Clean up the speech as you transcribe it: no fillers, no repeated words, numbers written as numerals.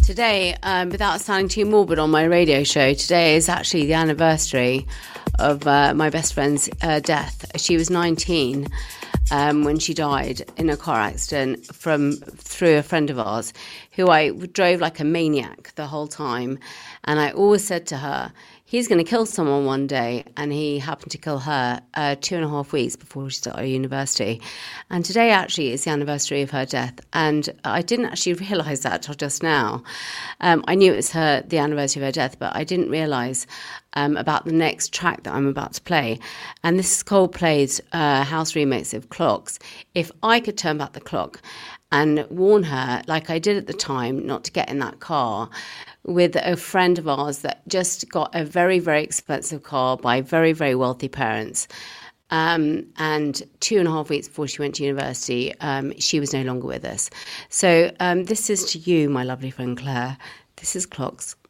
Today, without sounding too morbid on my radio show, today is actually the anniversary of my best friend's death. She was 19 when she died in a car accident through a friend of ours who I drove like a maniac the whole time. And I always said to her, he's going to kill someone one day, and he happened to kill her 2.5 weeks before she started university. And today actually is the anniversary of her death, and I didn't actually realise that till just now. I knew it was the anniversary of her death, but I didn't realise about the next track that I'm about to play. And this is Coldplay's house remix of Clocks. If I could turn back the clock and warn her, like I did at the time, not to get in that car with a friend of ours that just got a very, very expensive car by very, very wealthy parents. And 2.5 weeks before she went to university, she was no longer with us. So this is to you, my lovely friend Claire. This is Clocks.